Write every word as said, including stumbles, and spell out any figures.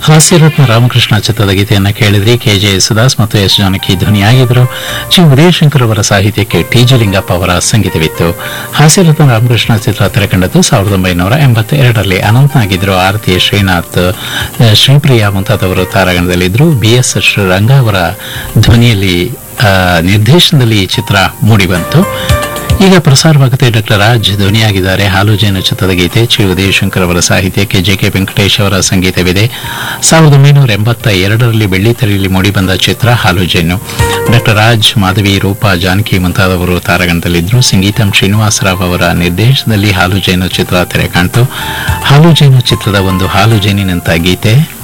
ಹಾಸ್ಯರತ್ನ ರಾಮಕೃಷ್ಣ ಚಿತ್ರದ ಗೀತೆಯನ್ನು ಕೇಳಿದ್ರಿ. ಕೆ ಜೆ ಯೇಸುದಾಸ್ ಮತ್ತು ಎಸ್ ಜಾನಕಿ ಧ್ವನಿಯಾಗಿದ್ದರು. ಚಿ ಉದಯಶಂಕರ್ ಅವರ ಸಾಹಿತ್ಯಕ್ಕೆ ಟಿ ಜಿ ಲಿಂಗಪ್ಪ ಅವರ ಸಂಗೀತವಿತ್ತು. ಹಾಸ್ಯರತ್ನ ರಾಮಕೃಷ್ಣ ಚಿತ್ರ ತೆರೆಕಂಡದ್ದು ಸಾವಿರದ ಒಂಬೈನೂರ ಎಂಬತ್ತೆರಡರಲ್ಲಿ. ಅನಂತನಾಗಿದ್ದರು. ಆರತಿ ಶ್ರೀನಾಥ್, ಶ್ರೀಪ್ರಿಯಾ ಮುಂತಾದವರು ತಾರಾಗಣದಲ್ಲಿದ್ದರು. ಬಿ ಎಸ್ ಶ್ರೀರಂಗ ಅವರ ಧ್ವನಿಯಲ್ಲಿ ನಿರ್ದೇಶನದಲ್ಲಿ ಈ ಚಿತ್ರ ಮೂಡಿಬಂತು. ಈಗ ಪ್ರಸಾರವಾಗುತ್ತೆ. ಡಾಕ್ಟರ್ ರಾಜ್ ಧ್ವನಿಯಾಗಿದ್ದಾರೆ. ಹಾಲು ಜೇನು ಚಿತ್ರದ ಗೀತೆ. ಚಿ ಉದಯಶಂಕರ್ ಅವರ ಸಾಹಿತ್ಯಕ್ಕೆ ಜೆ ಕೆ ವೆಂಕಟೇಶ್ ಅವರ ಸಂಗೀತವಿದೆ. ಸಾವಿರದ ಒಂಬೈನೂರ ಎಂಬತ್ತ ಎರಡರಲ್ಲಿ ಬೆಳ್ಳಿತೆರೆಯಲ್ಲಿ ಮೂಡಿಬಂದ ಚಿತ್ರ ಹಾಲು ಜೇನು. ಡಾಕ್ಟರ್ ರಾಜ್, ಮಾಧವಿ, ರೂಪಾ, ಜಾನಕಿ ಮುಂತಾದವರು ತಾರಾಗಣದಲ್ಲಿದ್ದರು. ಸಂಗೀತಂ ಶ್ರೀನಿವಾಸರಾವ್ ಅವರ ನಿರ್ದೇಶನದಲ್ಲಿ ಹಾಲು ಜೇನು ಚಿತ್ರ ತೆರೆ ಕಾಣ್ತು. ಹಾಲು ಜೇನು ಚಿತ್ರದ ಒಂದು ಹಾಲು ಜೇನಿನಂತ ಗೀತೆ